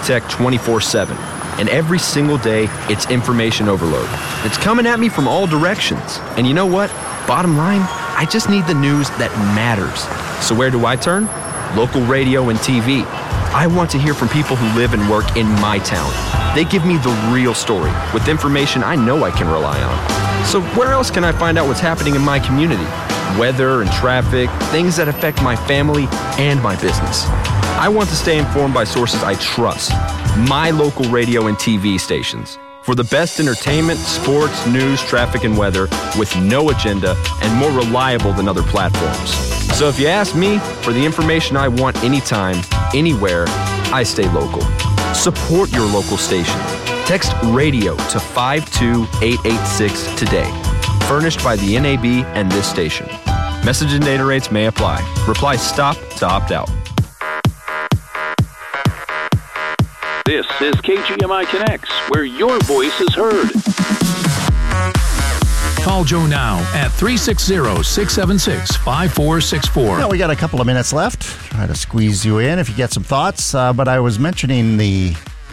tech 24/7. And every single day, it's information overload. It's coming at me from all directions. And you know what? Bottom line, I just need the news that matters. So where do I turn? Local radio and TV. I want to hear from people who live and work in my town. They give me the real story with information I know I can rely on. So where else can I find out what's happening in my community? Weather and traffic, things that affect my family and my business. I want to stay informed by sources I trust. My local radio and TV stations. For the best entertainment, sports, news, traffic, and weather with no agenda and more reliable than other platforms. So if you ask me for the information I want anytime, anywhere, I stay local. Support your local station. Text radio to 52886 today. Furnished by the NAB and this station. Message and data rates may apply. Reply STOP to opt out. This is KGMI Connects, where your voice is heard. Call Joe now at 360-676-5464. Well, we got a couple of minutes left. Try to squeeze you in if you get some thoughts. But I was mentioning the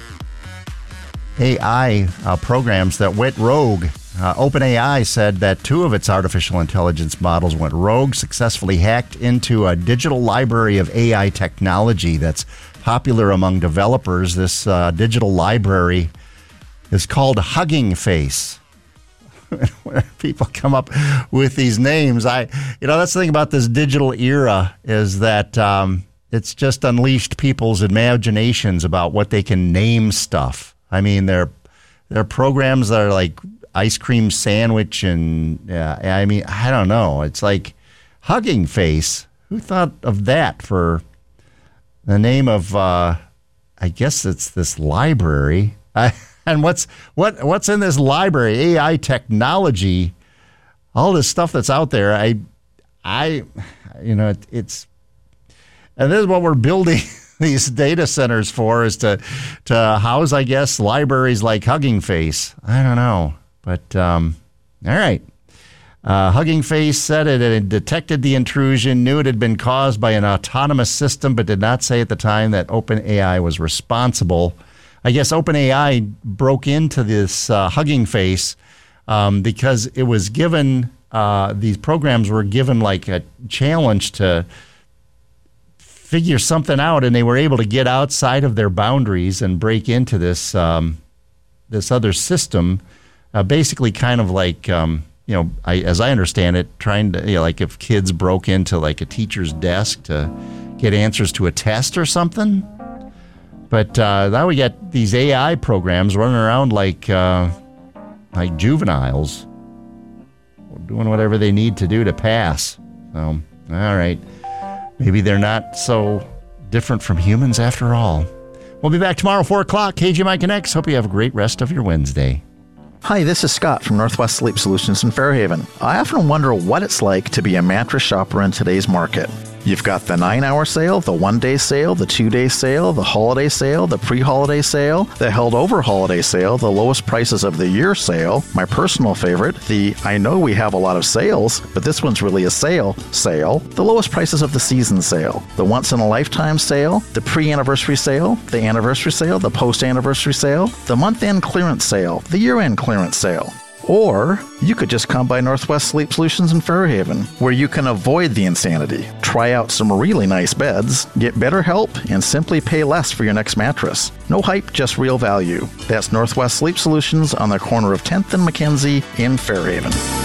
AI programs that went rogue. OpenAI said that 2 of its artificial intelligence models went rogue, successfully hacked into a digital library of AI technology that's popular among developers. This digital library is called Hugging Face. When people come up with these names, that's the thing about this digital era is that it's just unleashed people's imaginations about what they can name stuff. I mean, there are programs that are like ice cream sandwich and I don't know. It's like Hugging Face. Who thought of that for the name of, I guess it's this library. And what's in this library? AI technology, all this stuff that's out there. It's, and this is what we're building these data centers for, is to house, I guess, libraries like Hugging Face. I don't know, but all right. Hugging Face said it had detected the intrusion, knew it had been caused by an autonomous system, but did not say at the time that OpenAI was responsible. I guess OpenAI broke into this Hugging Face because it was given, these programs were given like a challenge to figure something out, and they were able to get outside of their boundaries and break into this this other system, basically kind of like, as I understand it, trying to, like if kids broke into like a teacher's desk to get answers to a test or something. But now we got these AI programs running around like juveniles, doing whatever they need to do to pass. So, all right. Maybe they're not so different from humans after all. We'll be back tomorrow, 4 o'clock, KGMI Connects. Hope you have a great rest of your Wednesday. Hi, this is Scott from Northwest Sleep Solutions in Fairhaven. I often wonder what it's like to be a mattress shopper in today's market. You've got the 9-hour sale, the 1-day sale, the 2-day sale, the holiday sale, the pre-holiday sale, the held-over holiday sale, the lowest prices of the year sale, my personal favorite, the I know we have a lot of sales, but this one's really a sale, the lowest prices of the season sale, the once-in-a-lifetime sale, the pre-anniversary sale, the anniversary sale, the post-anniversary sale, the month-end clearance sale, the year-end clearance sale. Or you could just come by Northwest Sleep Solutions in Fairhaven, where you can avoid the insanity, try out some really nice beds, get better help, and simply pay less for your next mattress. No hype, just real value. That's Northwest Sleep Solutions on the corner of 10th and Mackenzie in Fairhaven.